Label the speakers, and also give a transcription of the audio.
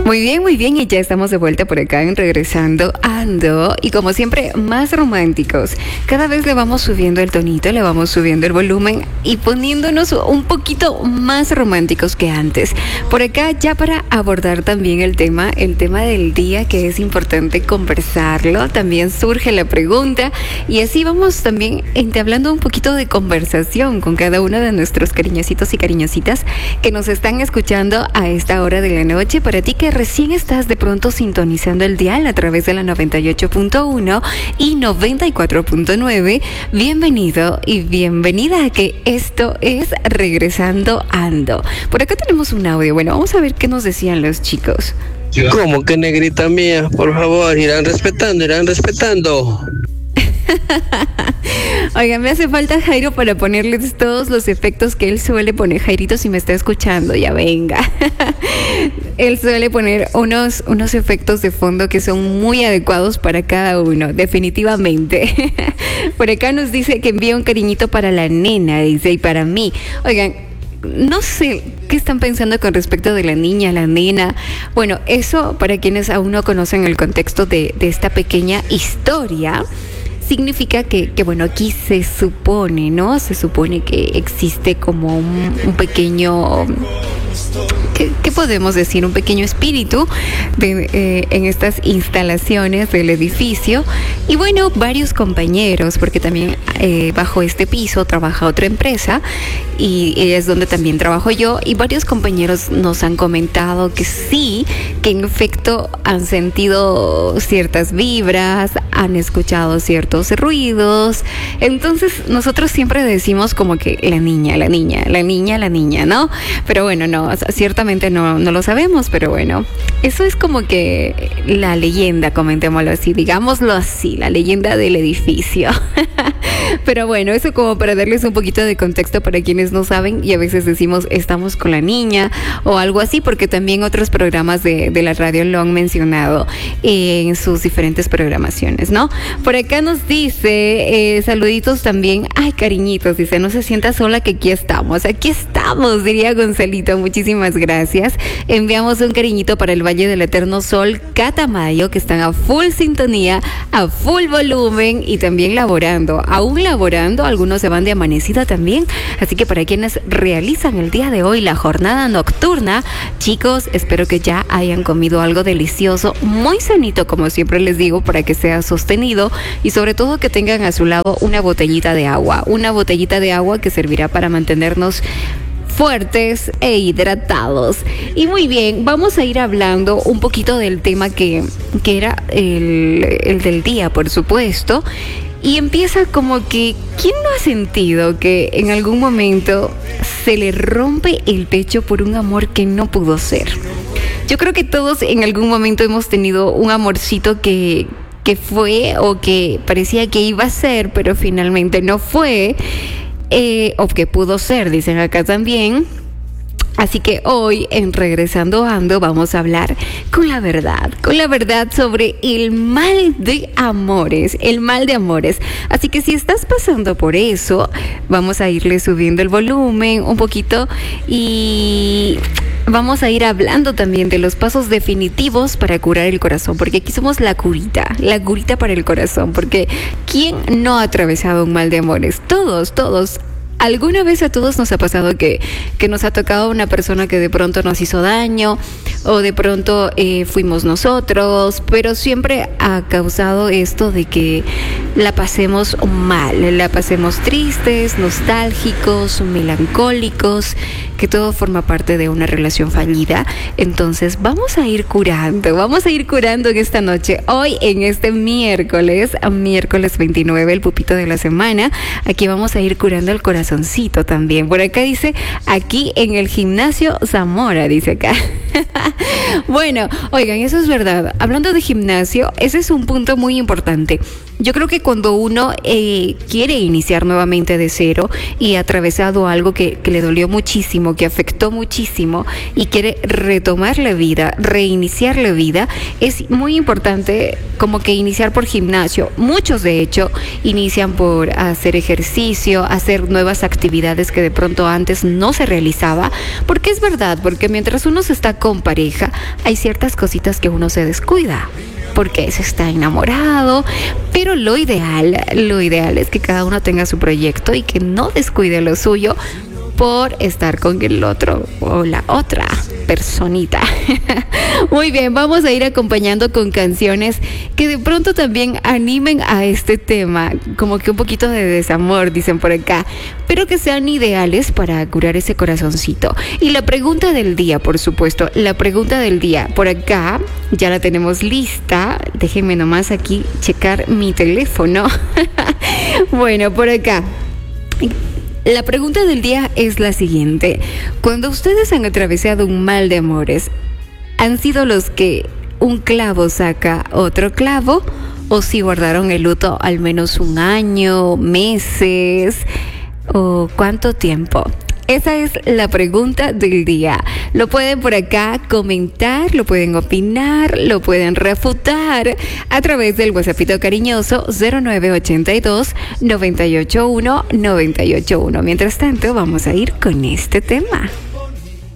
Speaker 1: Muy bien, y ya estamos de vuelta por acá en Regresando Ando. Y como siempre, más románticos. Cada vez le vamos subiendo el tonito, le vamos subiendo el volumen y poniéndonos un poquito más románticos que antes. Por acá, ya para abordar también el tema del día, que es importante conversarlo. También surge la pregunta y así vamos también entablando un poquito de conversación con cada uno de nuestros cariñositos y cariñositas que nos están escuchando a esta hora de la noche. Para ti que recién estás de pronto sintonizando el dial a través de la 98.1 y 94.9, bienvenido y bienvenida a que esto es Regresando Ando. Por acá tenemos un audio. Bueno, vamos a ver qué nos decían los chicos.
Speaker 2: ¿Cómo que negrita mía? Por favor, irán respetando.
Speaker 1: Oiga, me hace falta Jairo para ponerles todos los efectos que él suele poner. Jairito, si me está escuchando, ya venga. Él suele poner unos efectos de fondo que son muy adecuados para cada uno, definitivamente. Por acá nos dice que envía un cariñito para la nena, dice, y para mí. Oigan, no sé qué están pensando con respecto de la niña, la nena. Bueno, eso para quienes aún no conocen el contexto de esta pequeña historia, significa que bueno, aquí se supone, ¿no? Se supone que existe como un pequeño... ¿Qué podemos decir? Un pequeño espíritu en estas instalaciones del edificio. Y bueno, varios compañeros, porque también bajo este piso trabaja otra empresa y es donde también trabajo yo, y varios compañeros nos han comentado que sí, que en efecto han sentido ciertas vibras, han escuchado ciertos ruidos. Entonces nosotros siempre decimos como que la niña, ¿no? Pero bueno, no, ciertamente no lo sabemos, pero bueno, eso es como que la leyenda, comentémoslo así, digámoslo así, la leyenda del edificio. Pero bueno, eso como para darles un poquito de contexto para quienes no saben, y a veces decimos estamos con la niña o algo así, porque también otros programas de la radio lo han mencionado en sus diferentes programaciones, ¿no? Por acá nos dice, saluditos también, ay cariñitos, dice, no se sienta sola que aquí estamos, diría Gonzalito, muchísimas gracias. Enviamos un cariñito para el Valle del Eterno Sol, Catamayo, que están a full sintonía, a full volumen y también laborando, algunos se van de amanecida también, así que para quienes realizan el día de hoy la jornada nocturna, chicos, espero que ya hayan comido algo delicioso, muy sanito como siempre les digo, para que sea sostenido y sobre todo que tengan a su lado una botellita de agua que servirá para mantenernos fuertes e hidratados. Y muy bien, vamos a ir hablando un poquito del tema que era el del día, por supuesto. Y empieza como que, ¿quién no ha sentido que en algún momento se le rompe el pecho por un amor que no pudo ser? Yo creo que todos en algún momento hemos tenido un amorcito que fue o que parecía que iba a ser, pero finalmente no fue. O que pudo ser, dicen acá también. Así que hoy en Regresando Ando vamos a hablar con la verdad sobre el mal de amores, Así que si estás pasando por eso, vamos a irle subiendo el volumen un poquito y vamos a ir hablando también de los pasos definitivos para curar el corazón, porque aquí somos la curita para el corazón, porque ¿quién no ha atravesado un mal de amores? Todos. ¿Alguna vez a todos nos ha pasado que nos ha tocado una persona que de pronto nos hizo daño o de pronto fuimos nosotros, pero siempre ha causado esto de que la pasemos mal, la pasemos tristes, nostálgicos, melancólicos, que todo forma parte de una relación fallida? Entonces vamos a ir curando en esta noche, hoy en este miércoles 29, el pupito de la semana. Aquí vamos a ir curando el corazoncito también. Por acá dice, aquí en el gimnasio Zamora, dice acá. Bueno, oigan, eso es verdad. Hablando de gimnasio, ese es un punto muy importante. Yo creo que cuando uno quiere iniciar nuevamente de cero y ha atravesado algo que le dolió muchísimo, que afectó muchísimo y quiere retomar la vida, reiniciar la vida, es muy importante como que iniciar por gimnasio. Muchos de hecho inician por hacer ejercicio, hacer nuevas actividades que de pronto antes no se realizaba, porque es verdad, porque mientras uno se está con pareja, hay ciertas cositas que uno se descuida, porque se está enamorado, pero lo ideal es que cada uno tenga su proyecto y que no descuide lo suyo por estar con el otro o la otra personita. Muy bien, vamos a ir acompañando con canciones que de pronto también animen a este tema, como que un poquito de desamor, dicen por acá, pero que sean ideales para curar ese corazoncito. Y la pregunta del día, por supuesto, la pregunta del día, por acá ya la tenemos lista. Déjenme nomás aquí checar mi teléfono. Bueno, por acá. La pregunta del día es la siguiente. Cuando ustedes han atravesado un mal de amores, ¿han sido los que un clavo saca otro clavo? ¿O si guardaron el luto al menos un año, meses o cuánto tiempo? Esa es la pregunta del día. Lo pueden por acá comentar, lo pueden opinar, lo pueden refutar a través del WhatsAppito cariñoso 0982-981-981. Mientras tanto, vamos a ir con este tema.